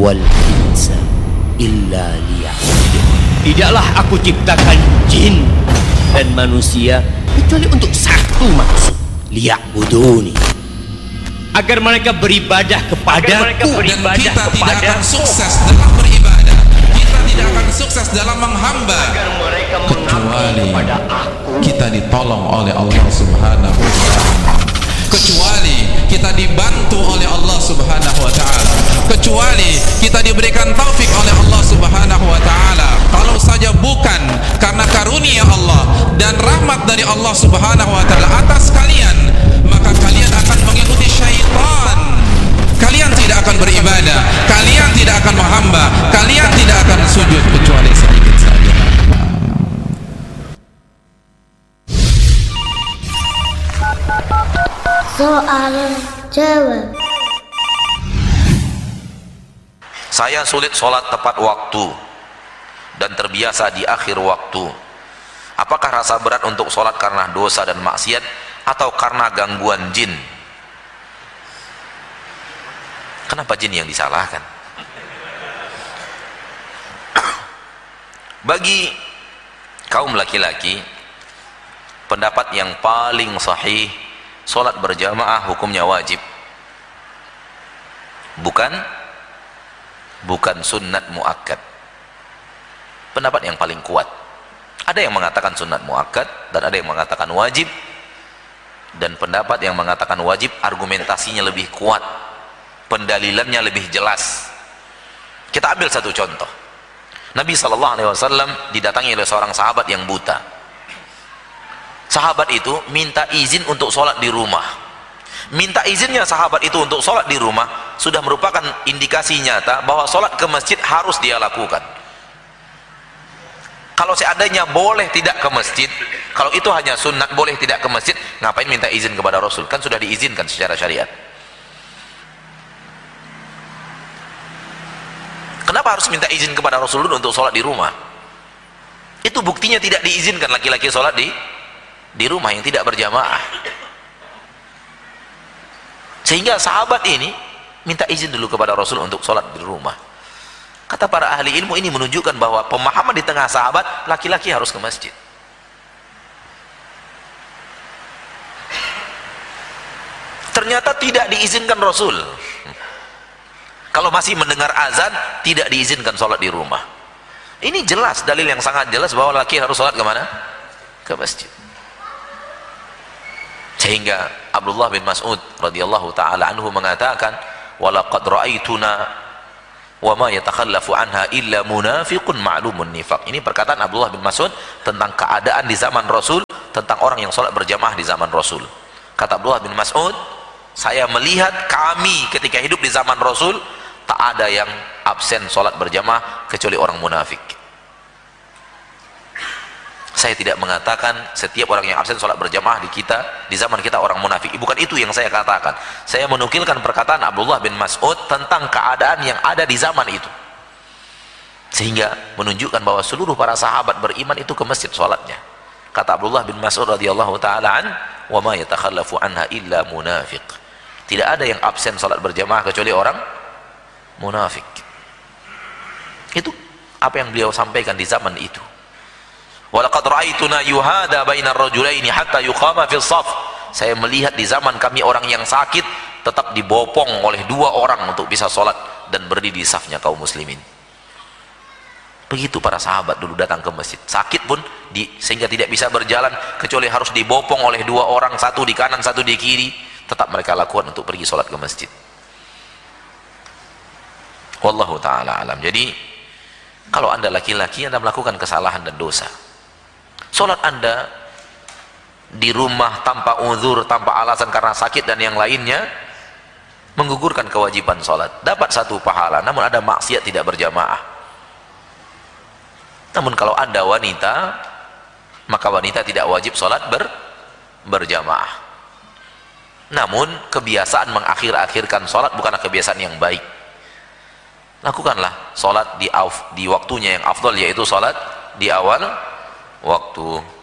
wal insa illa liya'budun. Tidaklah aku ciptakan jin dan manusia kecuali untuk satu maksud, liya'buduni, agar mereka beribadah kepadaku. Dan kita tidak akan sukses dalam beribadah, kita tidak akan sukses dalam menghamba kecuali kita ditolong oleh Allah Subhanahu wa ta'ala, kecuali kita dibantu oleh Allah Subhanahu wa ta'ala, kecuali kita diberikan taufik oleh Allah Subhanahu wa ta'ala. Kalau saja bukan karena karunia Allah dan rahmat dari Allah Subhanahu wa ta'ala atas kalian, maka kalian akan mengikuti syaitan. Kalian tidak akan beribadah, kalian tidak akan menghamba, kalian tidak akan sujud kecuali sedikit saja. Soal jawab. Saya sulit sholat tepat waktu dan terbiasa di akhir waktu. Apakah rasa berat untuk sholat karena dosa dan maksiat atau karena gangguan jin? Kenapa jin yang disalahkan? Bagi kaum laki-laki, pendapat yang paling sahih, sholat berjamaah hukumnya wajib, bukan sunnat muakkad. Pendapat yang paling kuat. Ada yang mengatakan sunnat muakkad dan ada yang mengatakan wajib, dan pendapat yang mengatakan wajib argumentasinya lebih kuat, pendalilannya lebih jelas. Kita ambil satu contoh. Nabi SAW didatangi oleh seorang sahabat yang buta. Sahabat itu minta izin untuk sholat di rumah. Minta izinnya sahabat itu untuk sholat di rumah sudah merupakan indikasi nyata bahwa sholat ke masjid harus dia lakukan. Kalau seandainya boleh tidak ke masjid, kalau itu hanya sunnat boleh tidak ke masjid, ngapain minta izin kepada Rasul? Kan sudah diizinkan secara syariat. Kenapa harus minta izin kepada Rasul untuk sholat di rumah? Itu buktinya tidak diizinkan laki-laki sholat di rumah yang tidak berjamaah. Sehingga sahabat ini minta izin dulu kepada Rasul untuk sholat di rumah. Kata para ahli ilmu, ini menunjukkan bahwa pemahaman di tengah sahabat, laki-laki harus ke masjid. Ternyata tidak diizinkan Rasul. Kalau masih mendengar azan, tidak diizinkan sholat di rumah. Ini jelas, dalil yang sangat jelas bahwa laki harus sholat kemana? Ke masjid. Sehingga Abdullah bin Mas'ud radhiyallahu ta'ala anhu mengatakan, walaqad ra'aituna wa ma yatakhallafu anha illa munafiqun ma'lumun nifaq. Ini perkataan Abdullah bin Mas'ud tentang keadaan di zaman Rasul, tentang orang yang sholat berjamaah di zaman Rasul. Kata Abdullah bin Mas'ud, saya melihat kami ketika hidup di zaman Rasul, tak ada yang absen sholat berjamaah kecuali orang munafik. Saya tidak mengatakan setiap orang yang absen sholat berjamaah di zaman kita orang munafik. Bukan itu yang saya katakan. Saya menukilkan perkataan Abdullah bin Mas'ud tentang keadaan yang ada di zaman itu, sehingga menunjukkan bahwa seluruh para sahabat beriman itu ke masjid sholatnya. Kata Abdullah bin Mas'ud radhiyallahu ta'ala an, wa ma yatakhallafu anha illa munafiq. Tidak ada yang absen sholat berjamaah kecuali orang munafik. Itu apa yang beliau sampaikan di zaman itu. Walaqad ra'aituna yuhada bainar rajulaini hatta yuqama fis shaf. Saya melihat di zaman kami orang yang sakit tetap dibopong oleh dua orang untuk bisa sholat dan berdiri di safnya kaum muslimin. Begitu para sahabat dulu datang ke masjid, sakit pun sehingga tidak bisa berjalan kecuali harus dibopong oleh dua orang, satu di kanan satu di kiri, tetap mereka lakukan untuk pergi sholat ke masjid. Wallahu ta'ala alam. Jadi kalau anda laki-laki, anda melakukan kesalahan dan dosa, sholat anda di rumah tanpa uzur, tanpa alasan karena sakit dan yang lainnya, menggugurkan kewajiban sholat, dapat satu pahala, namun ada maksiat tidak berjamaah. Namun kalau anda wanita, maka wanita tidak wajib sholat berjamaah. Namun kebiasaan mengakhir-akhirkan sholat bukanlah kebiasaan yang baik. Lakukanlah sholat di waktunya yang afdal, yaitu sholat di awal waktu.